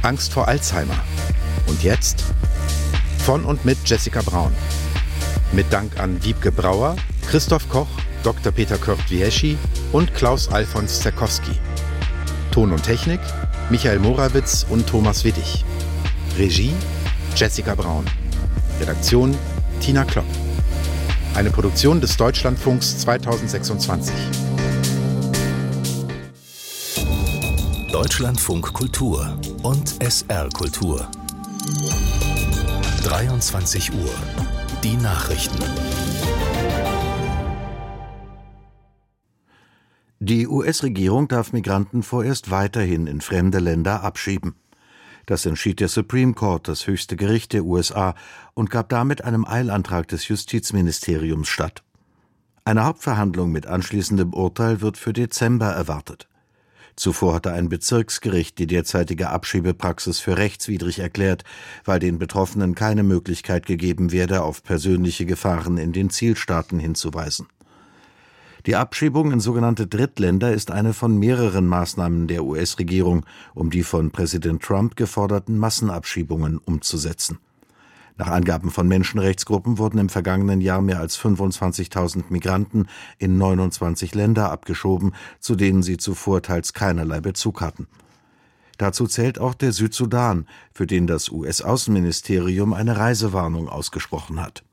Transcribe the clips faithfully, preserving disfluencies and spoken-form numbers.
Angst vor Alzheimer. Und jetzt? Von und mit Jessica Braun. Mit Dank an Wiebke Brauer, Christoph Koch, Doktor Peter Kurt-Wieschi und Klaus Alfons Zerkowski. Ton und Technik Michael Morawitz und Thomas Wittig. Regie Jessica Braun. Redaktion Tina Klopp. Eine Produktion des Deutschlandfunks zweitausendsechsundzwanzig. Deutschlandfunk Kultur und S R Kultur. dreiundzwanzig Uhr. Die Nachrichten. Die U S-Regierung darf Migranten vorerst weiterhin in fremde Länder abschieben. Das entschied der Supreme Court, das höchste Gericht der U S A, und gab damit einem Eilantrag des Justizministeriums statt. Eine Hauptverhandlung mit anschließendem Urteil wird für Dezember erwartet. Zuvor hatte ein Bezirksgericht die derzeitige Abschiebepraxis für rechtswidrig erklärt, weil den Betroffenen keine Möglichkeit gegeben werde, auf persönliche Gefahren in den Zielstaaten hinzuweisen. Die Abschiebung in sogenannte Drittländer ist eine von mehreren Maßnahmen der U S-Regierung, um die von Präsident Trump geforderten Massenabschiebungen umzusetzen. Nach Angaben von Menschenrechtsgruppen wurden im vergangenen Jahr mehr als fünfundzwanzigtausend Migranten in neunundzwanzig Länder abgeschoben, zu denen sie zuvor teils keinerlei Bezug hatten. Dazu zählt auch der Südsudan, für den das U S-Außenministerium eine Reisewarnung ausgesprochen hat.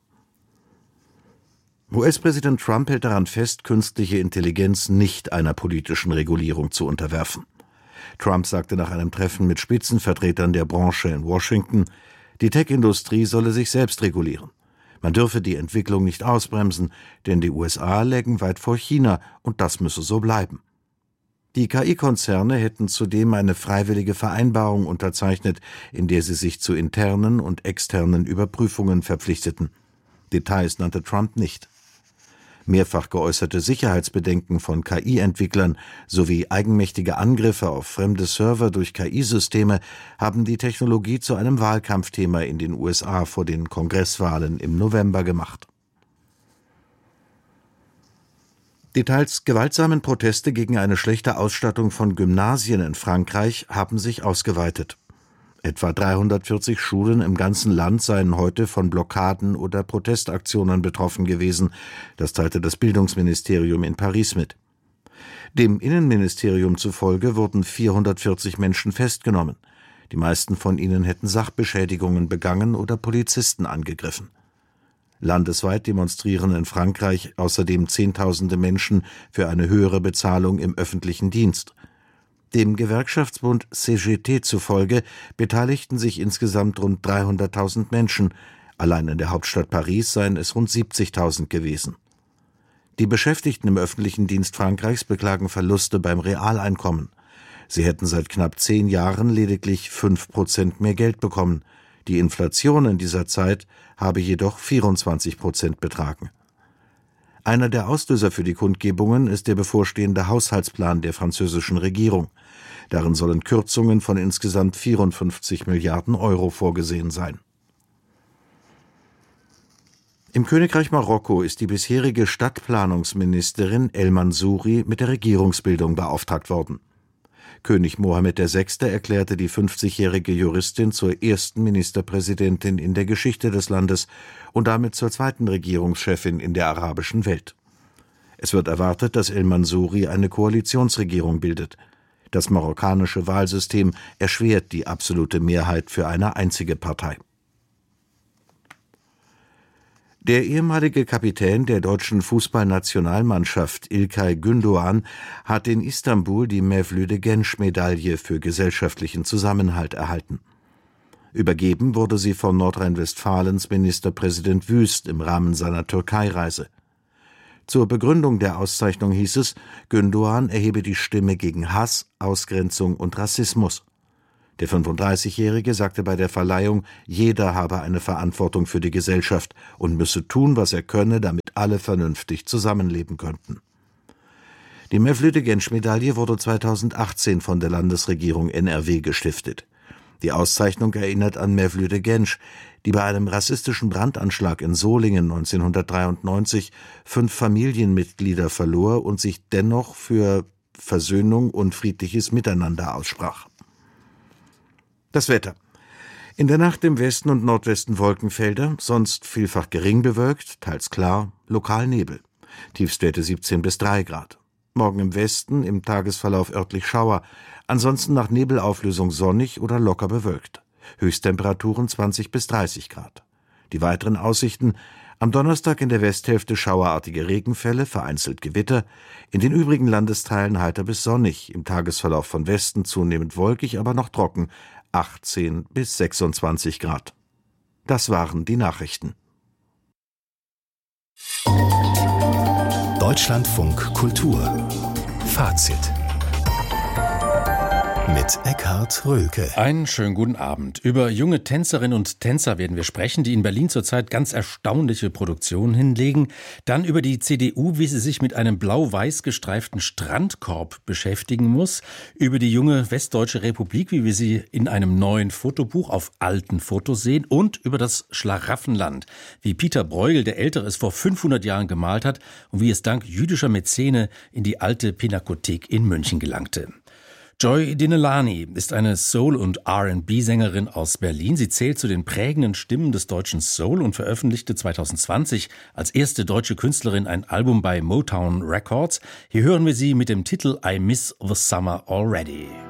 U S-Präsident Trump hält daran fest, künstliche Intelligenz nicht einer politischen Regulierung zu unterwerfen. Trump sagte nach einem Treffen mit Spitzenvertretern der Branche in Washington, die Tech-Industrie solle sich selbst regulieren. Man dürfe die Entwicklung nicht ausbremsen, denn die U S A lägen weit vor China und das müsse so bleiben. Die K I-Konzerne hätten zudem eine freiwillige Vereinbarung unterzeichnet, in der sie sich zu internen und externen Überprüfungen verpflichteten. Details nannte Trump nicht. Mehrfach geäußerte Sicherheitsbedenken von K I-Entwicklern sowie eigenmächtige Angriffe auf fremde Server durch K I-Systeme haben die Technologie zu einem Wahlkampfthema in den U S A vor den Kongresswahlen im November gemacht. Die teils gewaltsamen Proteste gegen eine schlechte Ausstattung von Gymnasien in Frankreich haben sich ausgeweitet. Etwa dreihundertvierzig Schulen im ganzen Land seien heute von Blockaden oder Protestaktionen betroffen gewesen, das teilte das Bildungsministerium in Paris mit. Dem Innenministerium zufolge wurden vierhundertvierzig Menschen festgenommen. Die meisten von ihnen hätten Sachbeschädigungen begangen oder Polizisten angegriffen. Landesweit demonstrieren in Frankreich außerdem Zehntausende Menschen für eine höhere Bezahlung im öffentlichen Dienst. Dem Gewerkschaftsbund C G T zufolge beteiligten sich insgesamt rund dreihunderttausend Menschen. Allein in der Hauptstadt Paris seien es rund siebzigtausend gewesen. Die Beschäftigten im öffentlichen Dienst Frankreichs beklagen Verluste beim Realeinkommen. Sie hätten seit knapp zehn Jahren lediglich fünf Prozent mehr Geld bekommen. Die Inflation in dieser Zeit habe jedoch vierundzwanzig Prozent betragen. Einer der Auslöser für die Kundgebungen ist der bevorstehende Haushaltsplan der französischen Regierung. Darin sollen Kürzungen von insgesamt vierundfünfzig Milliarden Euro vorgesehen sein. Im Königreich Marokko ist die bisherige Stadtplanungsministerin El Mansouri mit der Regierungsbildung beauftragt worden. König Mohammed der Sechste erklärte die fünfzigjährige Juristin zur ersten Ministerpräsidentin in der Geschichte des Landes und damit zur zweiten Regierungschefin in der arabischen Welt. Es wird erwartet, dass El Mansouri eine Koalitionsregierung bildet. Das marokkanische Wahlsystem erschwert die absolute Mehrheit für eine einzige Partei. Der ehemalige Kapitän der deutschen Fußballnationalmannschaft İlkay Gündoğan hat in Istanbul die Mevlüt-Genç-Medaille für gesellschaftlichen Zusammenhalt erhalten. Übergeben wurde sie von Nordrhein-Westfalens Ministerpräsident Wüst im Rahmen seiner Türkei-Reise. Zur Begründung der Auszeichnung hieß es, Gündoğan erhebe die Stimme gegen Hass, Ausgrenzung und Rassismus. Der fünfunddreißigjährige sagte bei der Verleihung, jeder habe eine Verantwortung für die Gesellschaft und müsse tun, was er könne, damit alle vernünftig zusammenleben könnten. Die Mevlüt-Genç-Medaille wurde zweitausendachtzehn von der Landesregierung N R W gestiftet. Die Auszeichnung erinnert an Mevlüt Genç, die bei einem rassistischen Brandanschlag in Solingen neunzehnhundertdreiundneunzig fünf Familienmitglieder verlor und sich dennoch für Versöhnung und friedliches Miteinander aussprach. Das Wetter. In der Nacht im Westen und Nordwesten Wolkenfelder, sonst vielfach gering bewölkt, teils klar, lokal Nebel. Tiefstwerte siebzehn bis drei Grad. Morgen im Westen, im Tagesverlauf örtlich Schauer, ansonsten nach Nebelauflösung sonnig oder locker bewölkt. Höchsttemperaturen zwanzig bis dreißig Grad. Die weiteren Aussichten: am Donnerstag in der Westhälfte schauerartige Regenfälle, vereinzelt Gewitter, in den übrigen Landesteilen heiter bis sonnig, im Tagesverlauf von Westen zunehmend wolkig, aber noch trocken, achtzehn bis sechsundzwanzig Grad. Das waren die Nachrichten. Deutschlandfunk Kultur Fazit mit Eckhard Röhlke. Einen schönen guten Abend. Über junge Tänzerinnen und Tänzer werden wir sprechen, die in Berlin zurzeit ganz erstaunliche Produktionen hinlegen. Dann über die C D U, wie sie sich mit einem blau-weiß gestreiften Strandkorb beschäftigen muss. Über die junge Westdeutsche Republik, wie wir sie in einem neuen Fotobuch auf alten Fotos sehen. Und über das Schlaraffenland, wie Peter Bruegel, der Ältere, es vor fünfhundert Jahren gemalt hat und wie es dank jüdischer Mäzene in die alte Pinakothek in München gelangte. Joy Dinelani ist eine Soul- und R and B-Sängerin aus Berlin. Sie zählt zu den prägenden Stimmen des deutschen Soul und veröffentlichte zwanzig zwanzig als erste deutsche Künstlerin ein Album bei Motown Records. Hier hören wir sie mit dem Titel I Miss the Summer Already.